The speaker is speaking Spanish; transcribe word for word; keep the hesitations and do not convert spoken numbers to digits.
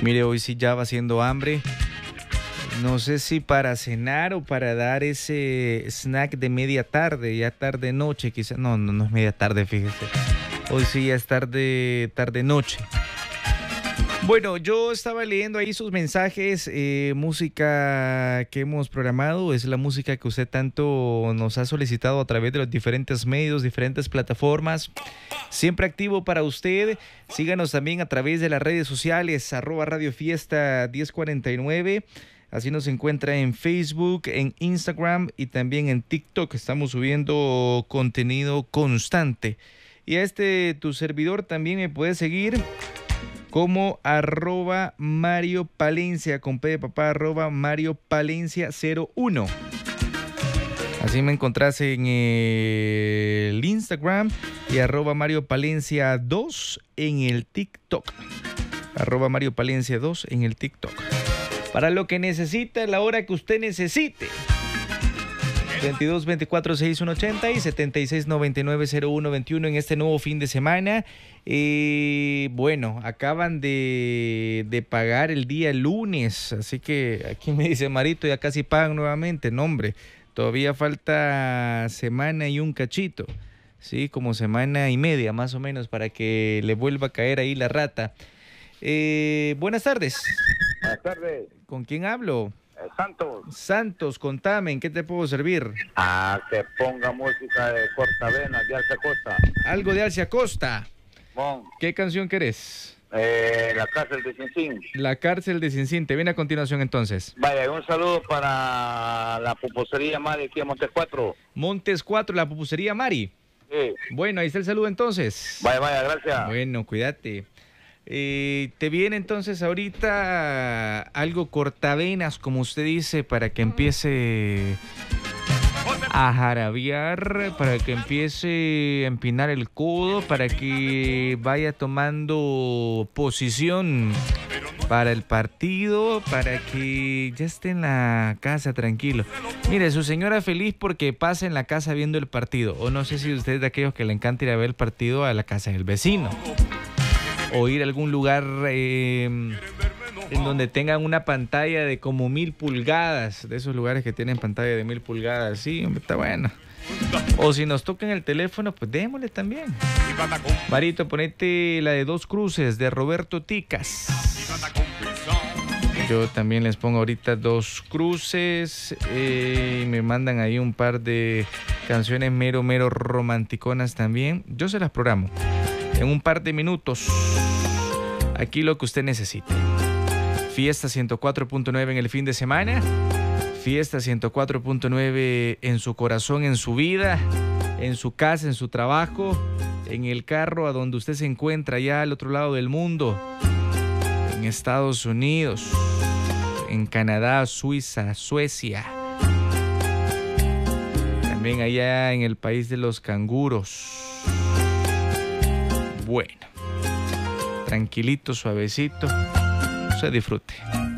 Mire, hoy sí ya va haciendo hambre. No sé si para cenar o para dar ese snack de media tarde, ya tarde noche, quizás. No, no, no es media tarde, fíjese. Hoy sí ya es tarde, tarde noche. Bueno, yo estaba leyendo ahí sus mensajes, eh, música que hemos programado, es la música que usted tanto nos ha solicitado a través de los diferentes medios, diferentes plataformas. Siempre activo para usted. Síganos también a través de las redes sociales, arroba Radio Fiesta diez cuarenta y nueve. Así nos encuentra en Facebook, en Instagram y también en TikTok. Estamos subiendo contenido constante. Y a este, tu servidor, también me puede seguir como arroba Mario Palencia, con P de papá, arroba Mario Palencia cero uno. Así me encontrás en el Instagram y arroba Mario Palencia dos en el TikTok. Arroba Mario Palencia dos en el TikTok. Para lo que necesita, la hora que usted necesite. veintidós, veinticuatro, sesenta y uno ochenta y setenta y seis, noventa y nueve, cero uno veintiuno en este nuevo fin de semana. Eh, bueno, acaban de, de pagar el día lunes, así que aquí me dice Marito, ya casi pagan nuevamente. No, hombre, todavía falta semana y un cachito, sí, como semana y media más o menos para que le vuelva a caer ahí la rata. Eh, buenas tardes. Buenas tardes. ¿Con quién hablo? Eh, Santos. Santos, contame, ¿en qué te puedo servir? Ah, que ponga música de Cortavena, de Alta Costa. Algo de Alcia Costa. Bon. ¿Qué canción querés? Eh, la cárcel de Cincín. La cárcel de Cincín. Te viene a continuación entonces. Vaya, un saludo para la pupusería Mari aquí en Montes cuatro. Montes cuatro, la pupusería Mari. Sí. Bueno, ahí está el saludo entonces. Vaya, vaya, gracias. Bueno, cuídate. Eh, te viene entonces ahorita algo cortavenas, como usted dice, para que empiece a jarabear, para que empiece a empinar el codo, para que vaya tomando posición para el partido, para que ya esté en la casa tranquilo. Mire, su señora feliz porque pasa en la casa viendo el partido, o no sé si usted es de aquellos que le encanta ir a ver el partido a la casa del vecino, o ir a algún lugar eh, en donde tengan una pantalla de como mil pulgadas, de esos lugares que tienen pantalla de mil pulgadas. Sí, hombre, está bueno. O si nos tocan el teléfono, pues démosle también. Marito, ponete la de Dos Cruces de Roberto Ticas. Yo también les pongo ahorita Dos Cruces. Eh, y me mandan ahí un par de canciones mero, mero romanticonas también. Yo se las programo en un par de minutos. Aquí lo que usted necesite. Fiesta ciento cuatro punto nueve en el fin de semana. Fiesta ciento cuatro punto nueve en su corazón, en su vida, en su casa, en su trabajo, en el carro a donde usted se encuentra allá al otro lado del mundo, en Estados Unidos, en Canadá, Suiza, Suecia, también allá en el país de los canguros. Bueno, tranquilito, suavecito, se disfrute.